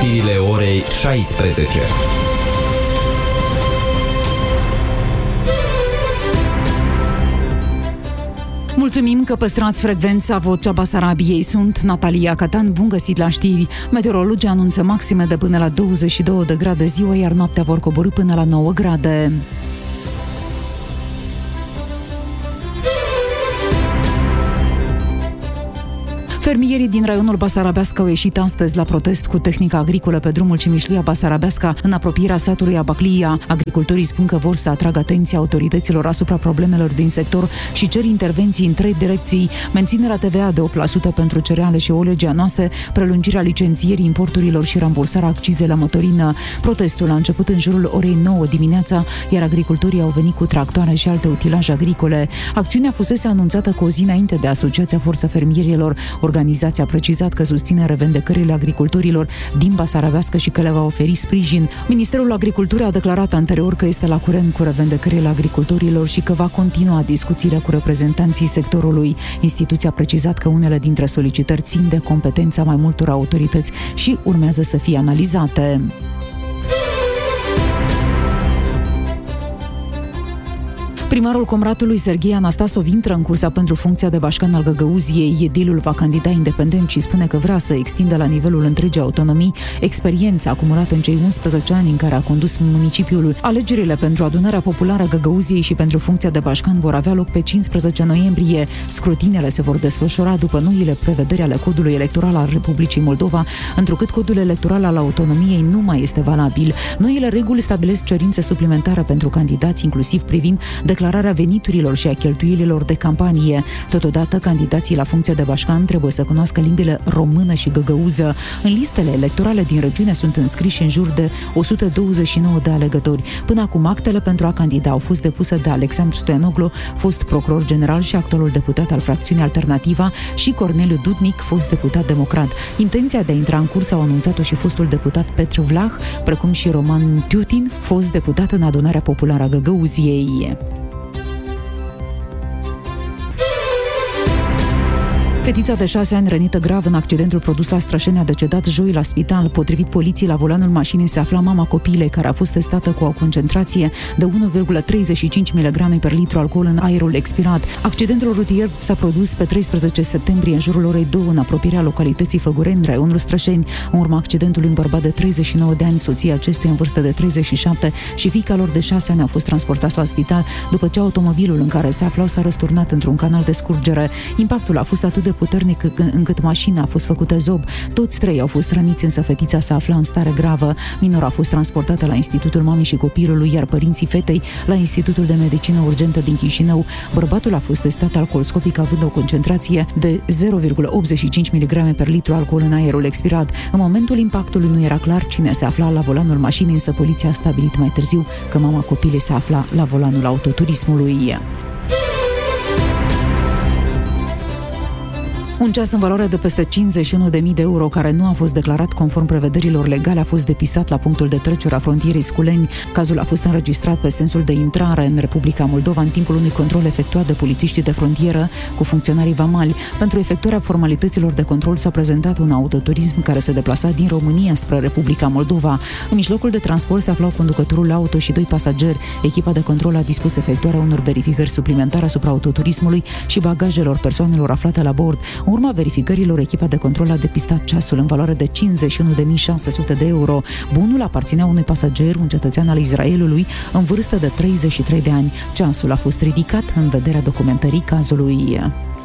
știrile orei 16. Mulțumim că păstrați frecvența Vocea Basarabiei. Sunt Natalia Catan, bun găsit la știri. Meteorologii anunță maxime de până la 22 de grade ziua, iar noaptea vor coborî până la 9 grade. Fermierii din raionul Basarabeasca au ieșit astăzi la protest cu tehnica agricolă pe drumul Cimișlia-Basarabeasca, în apropierea satului Abaclia. Agricultorii spun că vor să atragă atenția autorităților asupra problemelor din sector și cer intervenții în 3 direcții: menținerea TVA de 8% pentru cereale și ouăle geanoase, prelungirea licențierii importurilor și rambursarea accizei la motorină. Protestul a început în jurul orei 9 dimineața, iar agricultorii au venit cu tractoare și alte utilaje agricole. Acțiunea fusese anunțată cu o zi înainte de Asociația Forța Fermierilor. Organizația a precizat că susține revendecările agricultorilor din Basarabeasca și că le va oferi sprijin. Ministerul Agriculturii a declarat anterior că este la curent cu revendecările agricultorilor și că va continua discuțiile cu reprezentanții sectorului. Instituția a precizat că unele dintre solicitări țin de competența mai multor autorități și urmează să fie analizate. Primarul Comratului, Serghei Anastasov, intră în cursa pentru funcția de bașcan al Găgăuziei. Edilul va candida independent și spune că vrea să extindă la nivelul întregii autonomii experiența acumulată în cei 11 ani în care a condus municipiul. Alegerile pentru adunarea populară a Găgăuziei și pentru funcția de bașcan vor avea loc pe 15 noiembrie. Scrutinele se vor desfășura după noile prevederi ale codului electoral al Republicii Moldova, întrucât codul electoral al autonomiei nu mai este valabil. Noile reguli stabilesc cerințe suplimentare pentru candidați, inclusiv privind declararea veniturilor și a cheltuielilor de campanie. Totodată, candidații la funcția de bașcan trebuie să cunoască limbile română și găgăuză. În listele electorale din regiune sunt înscriși în jur de 129 de alegători. Până acum, actele pentru a candida au fost depuse de Alexandru Stoianoglu, fost procuror general și actualul deputat al fracțiunii Alternativa, și Corneliu Dudnic, fost deputat democrat. Intenția de a intra în cursă au anunțat-o și fostul deputat Petru Vlah, precum și Roman Tiutin, fost deputat în adunarea populară a Găgăuziei. Fetița de 6 ani rănită grav în accidentul produs la Strășeni a decedat joi la spital. Potrivit poliției, la volanul mașinii se afla mama copilei, care a fost testată cu o concentrație de 1,35 mg per litru alcool în aerul expirat. Accidentul rutier s-a produs pe 13 septembrie în jurul orei 2 în apropierea localității Făgureni, raionul Strășeni. În urma accidentului, un bărbat de 39 de ani, soția acestuia în vârstă de 37 și fiica lor de 6 ani au fost transportați la spital după ce automobilul în care se aflau s-a răsturnat într-un canal de scurgere. Impactul a fost atât de puternic încât mașina a fost făcută zob. Toți 3 au fost răniți, însă fetița se afla în stare gravă. Minora a fost transportată la Institutul Mamei și Copilului, iar părinții fetei la Institutul de Medicină Urgentă din Chișinău. Bărbatul a fost testat alcoolscopic având o concentrație de 0,85 mg per litru alcool în aerul expirat. În momentul impactului nu era clar cine se afla la volanul mașinii, însă poliția a stabilit mai târziu că mama copilei se afla la volanul autoturismului. Un ceas în valoare de peste 51.000 de euro, care nu a fost declarat conform prevederilor legale, a fost depistat la punctul de trecere a frontierei Sculeni. Cazul a fost înregistrat pe sensul de intrare în Republica Moldova în timpul unui control efectuat de polițiștii de frontieră cu funcționarii vamali. Pentru efectuarea formalităților de control s-a prezentat un autoturism care se deplasa din România spre Republica Moldova. În mijlocul de transport se aflau conducătorul auto și 2 pasageri. Echipa de control a dispus efectuarea unor verificări suplimentare asupra autoturismului și bagajelor persoanelor aflate la bord. În urma verificărilor, echipa de control a depistat ceasul în valoare de 51.600 de euro. Bunul aparținea unui pasager, un cetățean al Israelului, în vârstă de 33 de ani. Ceasul a fost ridicat în vederea documentării cazului.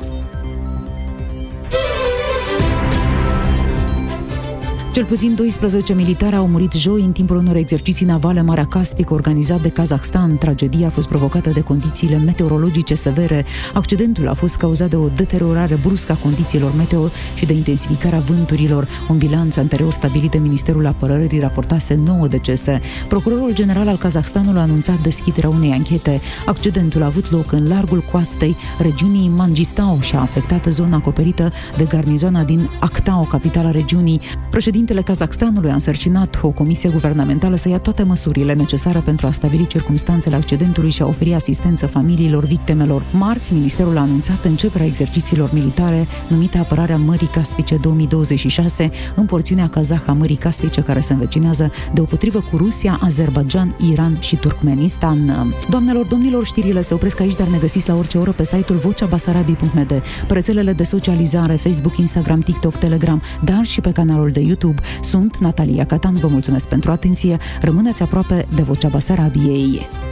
Cel puțin 12 militari au murit joi în timpul unor exerciții navale în Marea Caspică organizat de Kazahstan. Tragedia a fost provocată de condițiile meteorologice severe. Accidentul a fost cauzat de o deteriorare bruscă a condițiilor meteo și de intensificarea vânturilor. Un bilanț anterior stabilit de Ministerul Apărării raportase 9 decese. Procurorul general al Kazahstanului a anunțat deschiderea unei anchete. Accidentul a avut loc în largul coastei regiunii Mangistau și a afectat zona acoperită de garnizoana din Actao, capitala regiunii. Președintele Președintele Kazahstanului a însărcinat o comisie guvernamentală să ia toate măsurile necesare pentru a stabili circumstanțele accidentului și a oferi asistență familiilor victimelor. Marți, ministerul a anunțat începerea exercițiilor militare numite Apărarea Mării Caspice 2026 în porțiunea kazah a Mării Caspice, care se învecinează deopotrivă cu Rusia, Azerbaijan, Iran și Turkmenistan. Doamnelor, domnilor, știrile se opresc aici, dar ne găsiți la orice oră pe site-ul vocabasarabiei.md, pe rețelele de socializare, Facebook, Instagram, TikTok, Telegram, dar și pe canalul de YouTube. Sunt Natalia Catan, vă mulțumesc pentru atenție, rămâneți aproape de Vocea Basarabiei.